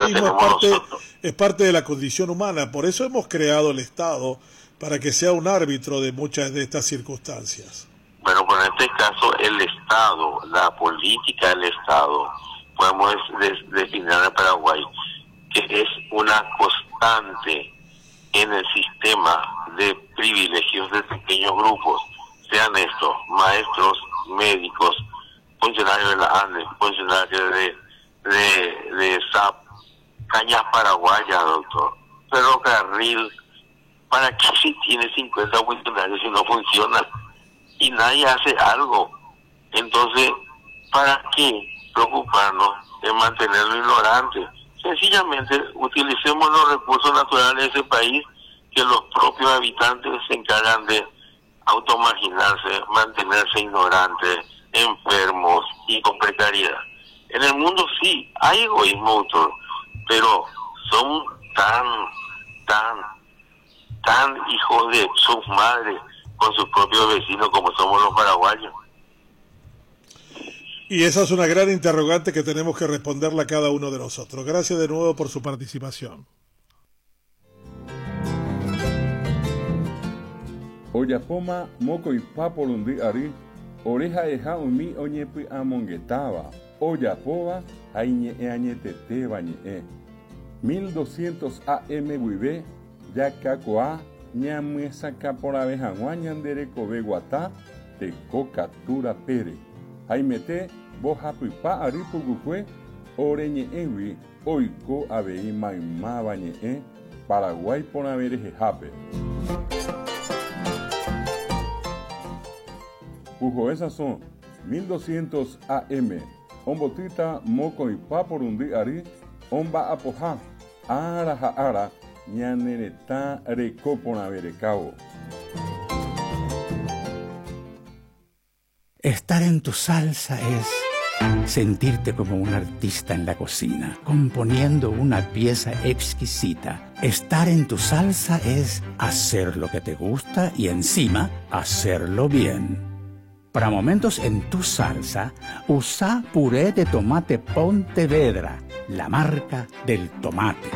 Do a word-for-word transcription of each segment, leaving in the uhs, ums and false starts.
fanatismo es parte, es parte de la condición humana. Por eso hemos creado el Estado, para que sea un árbitro de muchas de estas circunstancias. Bueno, pues en este caso el Estado, la política del Estado, podemos definir en Paraguay, que es una constante en el sistema de privilegios de pequeños grupos, sean estos maestros, médicos, funcionarios de la ANDE, funcionarios de, de, de S A P, cañas paraguayas, doctor, ferrocarril. ¿Para qué si tiene cincuenta funcionarios si no funcionan y nadie hace algo? Entonces, ¿para qué preocuparnos de mantenerlo ignorante? Sencillamente utilicemos los recursos naturales de ese país, que los propios habitantes se encargan de automarginarse, mantenerse ignorantes, enfermos y con precariedad. En el mundo sí hay egoísmo, doctor, pero son tan, tan, tan hijos de sus madres con sus propios vecinos como somos los paraguayos. Y esa es una gran interrogante que tenemos que responderla a cada uno de nosotros. Gracias de nuevo por su participación. Oyapoma moko y papolundi ari oreja eja umi oñepi amongetaba Oyapoba aiñe añetete bañe mil doscientos A M Guibe yacacoa ñamesa capora bejanguañandere kobe guatá teco captura pere Jaimete boja pipa aripugucue oreñe ewi oiko abei maima bañe Paraguay ponavere jejape. Pujo, esas son mil doscientos A M. Ombotita moco y paporundi ari omba apoja ara ara ñanereta recopona cabo. Estar en tu salsa es sentirte como un artista en la cocina, componiendo una pieza exquisita. Estar en tu salsa es hacer lo que te gusta y encima hacerlo bien. Para momentos en tu salsa, usa puré de tomate Pontevedra, la marca del tomate.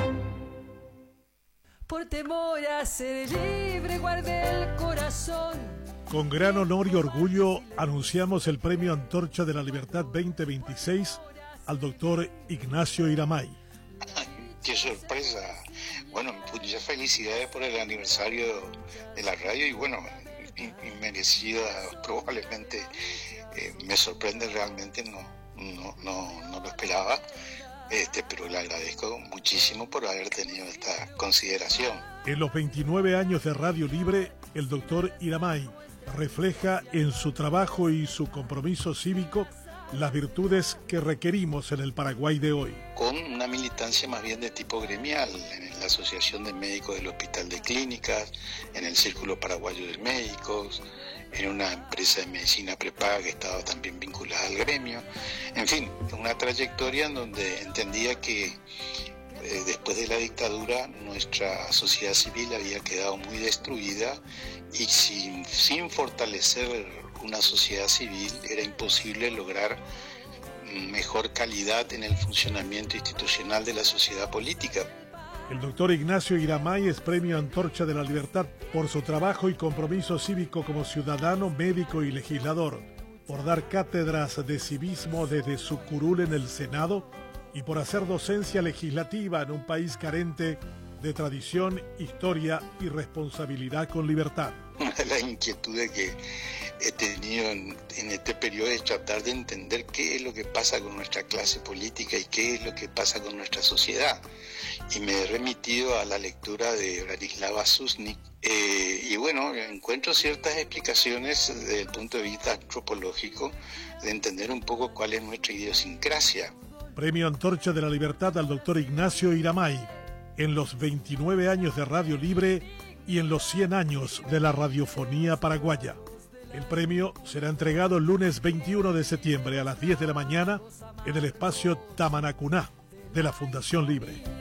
Por temor a ser libre, guardé el corazón. Con gran honor y orgullo anunciamos el Premio Antorcha de la Libertad veinte veintiséis al doctor Ignacio Iramay. ¡Qué sorpresa! Bueno, muchas felicidades por el aniversario de la radio y bueno, inmerecida probablemente, eh, me sorprende realmente, no, no, no, no lo esperaba, este, pero le agradezco muchísimo por haber tenido esta consideración. En los veintinueve años de Radio Libre, el doctor Iramay refleja en su trabajo y su compromiso cívico las virtudes que requerimos en el Paraguay de hoy. Con una militancia más bien de tipo gremial, en la Asociación de Médicos del Hospital de Clínicas, en el Círculo Paraguayo de Médicos, en una empresa de medicina prepaga que estaba también vinculada al gremio. En fin, una trayectoria en donde entendía que eh, después de la dictadura nuestra sociedad civil había quedado muy destruida y sin, sin fortalecer una sociedad civil era imposible lograr mejor calidad en el funcionamiento institucional de la sociedad política. El doctor Ignacio Iramay es Premio Antorcha de la Libertad por su trabajo y compromiso cívico como ciudadano, médico y legislador, por dar cátedras de civismo desde su curul en el Senado y por hacer docencia legislativa en un país carente de tradición, historia y responsabilidad con libertad. Una de las inquietudes que he tenido en, en este periodo es tratar de entender qué es lo que pasa con nuestra clase política y qué es lo que pasa con nuestra sociedad. Y me he remitido a la lectura de Branislava Susnik. Eh, y bueno, encuentro ciertas explicaciones desde el punto de vista antropológico de entender un poco cuál es nuestra idiosincrasia. Premio Antorcha de la Libertad al doctor Ignacio Iramay en los veintinueve años de Radio Libre y en los cien años de la radiofonía paraguaya. El premio será entregado el lunes veintiuno de septiembre a las diez de la mañana en el espacio Tamanacuná de la Fundación Libre.